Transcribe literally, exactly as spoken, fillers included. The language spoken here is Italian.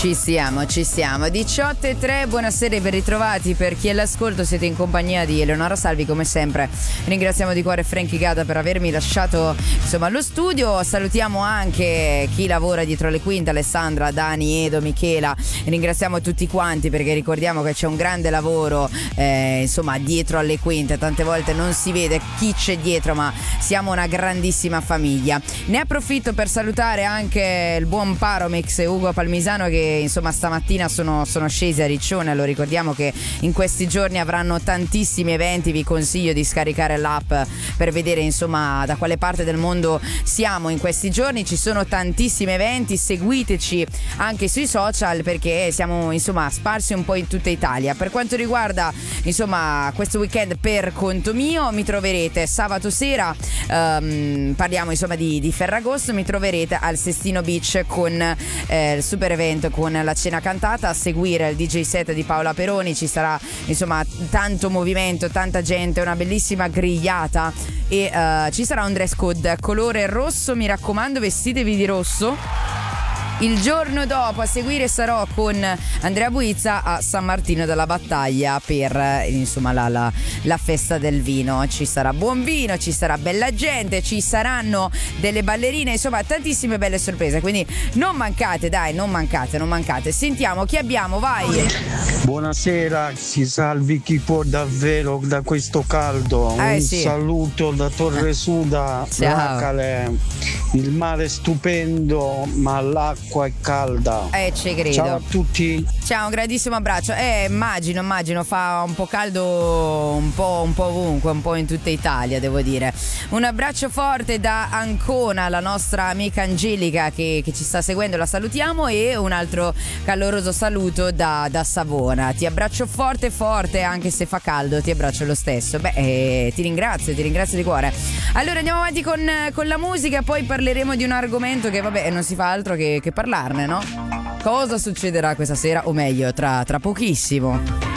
Ci siamo, ci siamo. diciotto e tre, buonasera e ben ritrovati. Per chi è all'ascolto, siete in compagnia di Eleonora Salvi, come sempre. Ringraziamo di cuore Frankie Gada per avermi lasciato insomma allo studio. Salutiamo anche chi lavora dietro le quinte, Alessandra, Dani, Edo, Michela. Ringraziamo tutti quanti, perché ricordiamo che c'è un grande lavoro eh, insomma dietro alle quinte. Tante volte non si vede chi c'è dietro, ma siamo una grandissima famiglia. Ne approfitto per salutare anche il buon Paromix e Ugo Palmisano, che insomma stamattina sono, sono scesi a Riccione. Lo ricordiamo che in questi giorni avranno tantissimi eventi. Vi consiglio di scaricare l'app per vedere insomma da quale parte del mondo siamo in questi giorni. Ci sono tantissimi eventi, seguiteci anche sui social, perché siamo insomma sparsi un po' in tutta Italia. Per quanto riguarda insomma questo weekend per conto mio, mi troverete sabato sera, um, parliamo insomma di, di Ferragosto, mi troverete al Sestino Beach con eh, il super evento con la cena cantata, a seguire il D J set di Paola Peroni. Ci sarà insomma tanto movimento, tanta gente, una bellissima grigliata e uh, ci sarà un dress code colore rosso, mi raccomando vestitevi di rosso. Il giorno dopo a seguire sarò con Andrea Buizza a San Martino della Battaglia per insomma la, la, la festa del vino. Ci sarà buon vino, ci sarà bella gente, ci saranno delle ballerine, insomma tantissime belle sorprese, quindi non mancate, dai, non mancate, non mancate. Sentiamo chi abbiamo, vai. Buonasera, si salvi chi può davvero da questo caldo. Eh, un sì. saluto da Torre Suda, Lacale. Il mare è stupendo, ma l'acqua è calda. Eh, ci credo. Ciao a tutti. Ciao, un grandissimo abbraccio. Eh, immagino, immagino, fa un po' caldo un po', un po' ovunque, un po' in tutta Italia, devo dire. Un abbraccio forte da Ancona, la nostra amica Angelica che, che ci sta seguendo, la salutiamo, e un altro caloroso saluto da, da Savona. Ti abbraccio forte forte, anche se fa caldo, ti abbraccio lo stesso. Beh, eh, ti ringrazio, ti ringrazio di cuore. Allora andiamo avanti con, con la musica, poi parleremo di un argomento che vabbè non si fa altro che, che parlarne, no? Cosa succederà questa sera, o meglio tra, tra pochissimo.